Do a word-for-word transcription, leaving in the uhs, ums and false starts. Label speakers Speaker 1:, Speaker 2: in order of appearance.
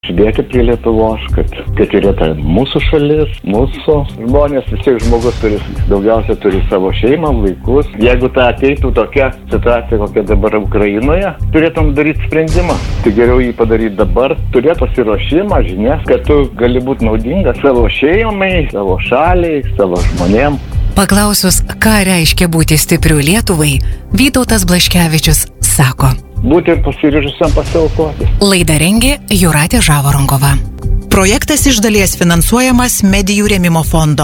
Speaker 1: Sudėti prie Lietuvos, kad, kad yra ta mūsų šalis, mūsų žmonės, vis tiek žmogus turi, daugiausia turi savo šeimą, vaikus. Jeigu ta ateitų tokia situacija, kokia dabar Ukrainoje, turėtum daryti sprendimą. Tai geriau jį padaryti dabar, turėti pasiruošimą, žinias, kad tu gali būti naudingas savo šeimai, savo šaliai, savo žmonėm.
Speaker 2: Paklausus, ką reiškia būti stipriu Lietuvai, Vytautas Blaškevičius sako.
Speaker 1: Būti ir pasiryžusiam pasiaukoti.
Speaker 2: Laidą rengė Jūratė Žavarongova.
Speaker 3: Projektas iš dalies finansuojamas Medijų rėmimo fondo.